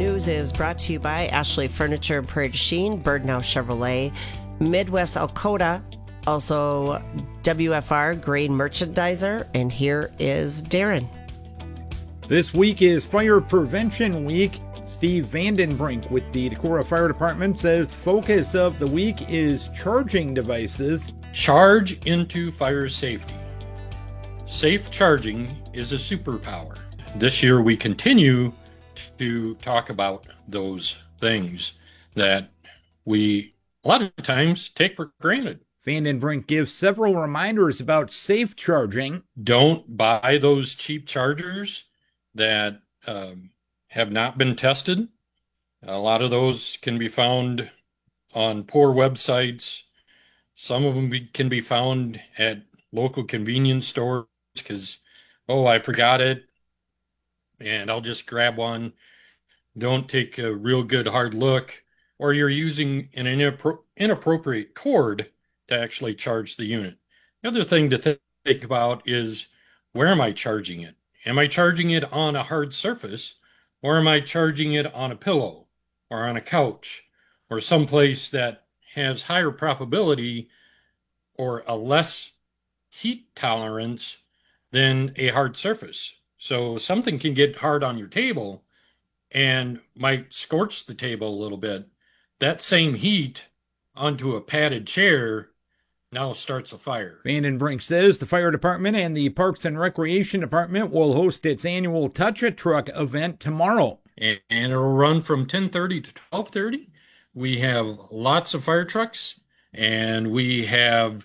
News is brought to you by Ashley Furniture and Prairie du Chien, Birdnow Chevrolet, Midwest Alcota, also WFR Grain Merchandiser, and here is Darren. This week is Fire Prevention Week. Steve Vandenbrink with the Decorah Fire Department says the focus of the week is charging devices. Charge into fire safety. Safe charging is a superpower. This year we continue to talk about those things that we a lot of times take for granted. Vandenbrink gives several reminders about safe charging. Don't buy those cheap chargers that have not been tested. A lot of those can be found on poor websites. Some of them can be found at local convenience stores because, I forgot it, and I'll just grab one. Don't take a real good hard look, or you're using an inappropriate cord to actually charge the unit. The other thing to think about is, where am I charging it? Am I charging it on a hard surface, or am I charging it on a pillow or on a couch or someplace that has higher probability or a less heat tolerance than a hard surface? So something can get hard on your table and might scorch the table a little bit. That same heat onto a padded chair now starts a fire. Vandenbrink says the fire department and the Parks and Recreation Department will host its annual Touch a Truck event tomorrow. And it'll run from 10:30 to 12:30. We have lots of fire trucks, and we have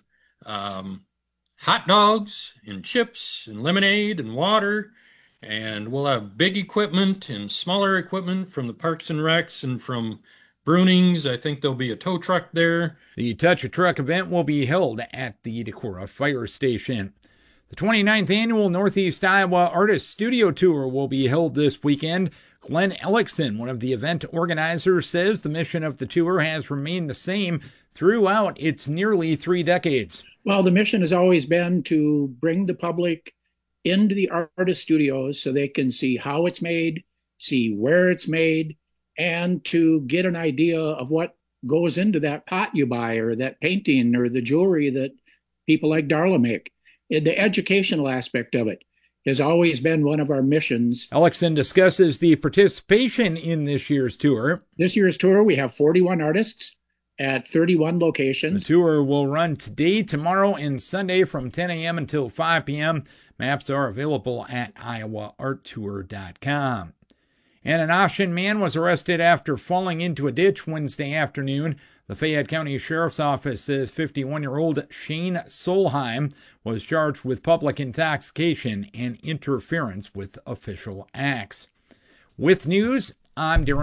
hot dogs and chips and lemonade and water. And we'll have big equipment and smaller equipment from the Parks and Recs and from Brunings. I think there'll be a tow truck there. The Touch a Truck event will be held at the Decorah Fire Station. The 29th Annual Northeast Iowa Artist Studio Tour will be held this weekend. Glenn Ellickson, one of the event organizers, says the mission of the tour has remained the same throughout its nearly 3 decades. Well, the mission has always been to bring the public into the artist studios so they can see how it's made, see where it's made, and to get an idea of what goes into that pot you buy or that painting or the jewelry that people like Darla make. The educational aspect of it has always been one of our missions. Ellickson discusses the participation in this year's tour. This year's tour, we have 41 artists at 31 locations. The tour will run today, tomorrow, and Sunday from 10 a.m. until 5 p.m. Maps are available at iowaarttour.com. And an Ashen man was arrested after falling into a ditch Wednesday afternoon. The Fayette County Sheriff's Office says 51-year-old Shane Solheim was charged with public intoxication and interference with official acts. With news, I'm Darren.